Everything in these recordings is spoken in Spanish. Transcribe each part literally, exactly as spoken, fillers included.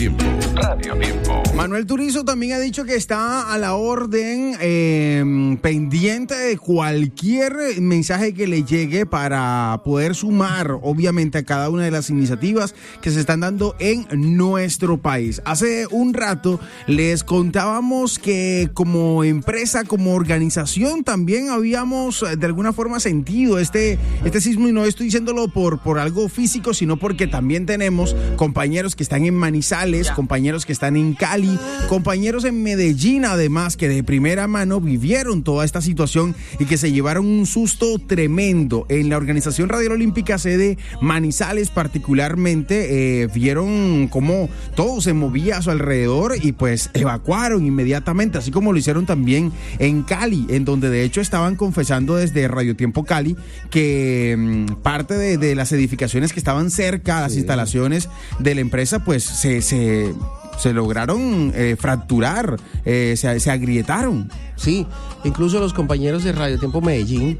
Tiempo. Radio Tiempo. Manuel Turizo también ha dicho que está a la orden, eh, pendiente de cualquier mensaje que le llegue para poder sumar, obviamente, a cada una de las iniciativas que se están dando en nuestro país. Hace un rato les contábamos que como empresa, como organización, también habíamos de alguna forma sentido este, este sismo, y no estoy diciéndolo por, por algo físico, sino porque también tenemos compañeros que están en Manizales, compañeros que están en Cali, compañeros en Medellín, además, que de primera mano vivieron toda esta situación y que se llevaron un susto tremendo. En la organización Radial Olímpica sede Manizales particularmente, eh, vieron cómo todo se movía a su alrededor y pues evacuaron inmediatamente, así como lo hicieron también en Cali, en donde de hecho estaban confesando desde Radio Tiempo Cali que mmm, parte de, de las edificaciones que estaban cerca a las sí. instalaciones de la empresa pues se... se se lograron eh, fracturar, eh, se, se agrietaron. Sí, incluso los compañeros de Radio Tiempo Medellín,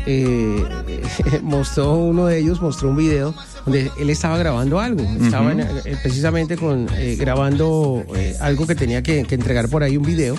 eh, mostró uno de ellos, mostró un video donde él estaba grabando algo, uh-huh. estaba en, eh, precisamente con, eh, grabando eh, algo que tenía que, que entregar por ahí, un video,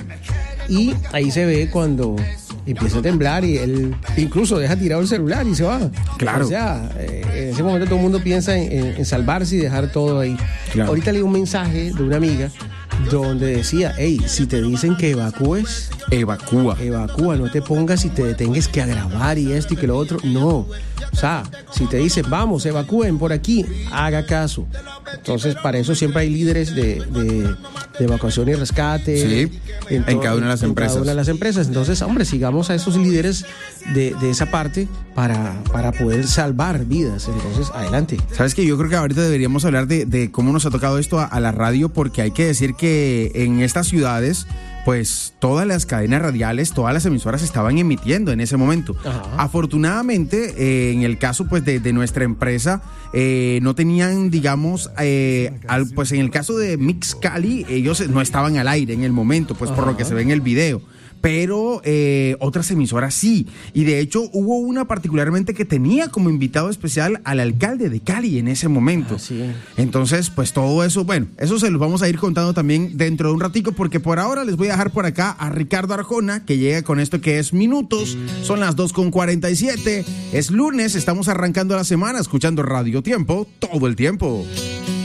y ahí se ve cuando empieza a temblar y él incluso deja tirado el celular y se va. Claro. O sea, eh, en ese momento todo el mundo piensa en, en, en salvarse y dejar todo ahí. Claro. Ahorita leí un mensaje de una amiga donde decía, hey, si te dicen que evacúes, evacúa. Evacúa, no te pongas y te detengas que a grabar y esto y que lo otro. No. O sea, si te dicen, vamos, evacúen por aquí, haga caso. Entonces, para eso siempre hay líderes de, de, de evacuación y rescate. Sí, en, todo, en cada una de las en empresas. Cada una de las empresas. Entonces, hombre, sigamos a esos líderes de, de esa parte para, para poder salvar vidas. Entonces, adelante. Sabes que yo creo que ahorita deberíamos hablar de, de cómo nos ha tocado esto a, a la radio, porque hay que decir que en estas ciudades, pues todas las cadenas radiales, todas las emisoras estaban emitiendo en ese momento. Ajá. Afortunadamente, eh, en el caso pues de, de nuestra empresa, eh, no tenían, digamos, eh, al, pues en el caso de Mix Cali, ellos no estaban al aire en el momento, pues Ajá. por lo que se ve en el video. Pero eh, otras emisoras sí, y de hecho hubo una particularmente que tenía como invitado especial al alcalde de Cali en ese momento. Ah, sí. Entonces, pues todo eso, bueno, eso se los vamos a ir contando también dentro de un ratico, porque por ahora les voy a dejar por acá a Ricardo Arjona, que llega con esto que es Minutos. Son las dos con cuarenta y siete, es lunes, estamos arrancando la semana escuchando Radio Tiempo todo el tiempo.